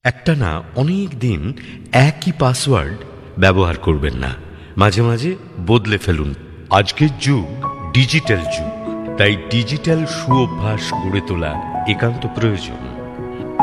একটানা অনেক দিন একই পাসওয়ার্ড ব্যবহার করবেন না, মাঝে মাঝে বদলে ফেলুন। আজকের যুগ ডিজিটাল যুগ, তাই ডিজিটাল সুঅভ্যাস গড়ে তোলা একান্ত প্রয়োজন।